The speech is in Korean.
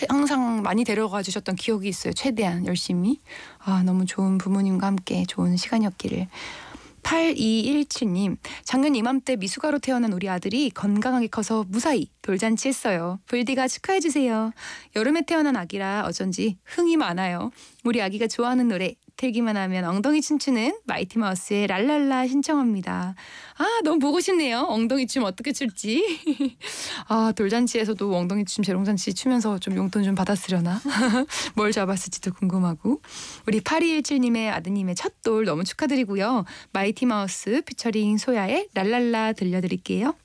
항상 많이 데려가 주셨던 기억이 있어요. 최대한 열심히. 너무 좋은 부모님과 함께 좋은 시간이었기를. 8217님, 작년 이맘때 미숙아로 태어난 우리 아들이 건강하게 커서 무사히 돌잔치 했어요. 불디가 축하해주세요. 여름에 태어난 아기라 어쩐지 흥이 많아요. 우리 아기가 좋아하는 노래 틀기만 하면 엉덩이 춤추는 마이티마우스의 랄랄라 신청합니다. 너무 보고 싶네요. 엉덩이 춤 어떻게 출지. 돌잔치에서도 엉덩이 춤 재롱잔치 추면서 좀 용돈 좀 받았으려나. 뭘 잡았을지도 궁금하고. 우리 8217님의 아드님의 첫 돌 너무 축하드리고요. 마이티마우스 피처링 소야의 랄랄라 들려드릴게요.